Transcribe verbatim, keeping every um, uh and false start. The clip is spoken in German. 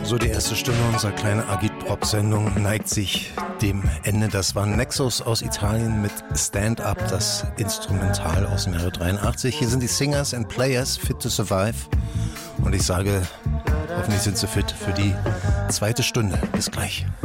So, die erste Stunde unserer kleinen Agitprop-Sendung neigt sich dem Ende. Das war Nexus aus Italien mit Stand Up, das Instrumental aus dem Jahre dreiundachtzig. Hier sind die Singers and Players, Fit to Survive. Und ich sage, hoffentlich sind sie fit für die zweite Stunde. Bis gleich.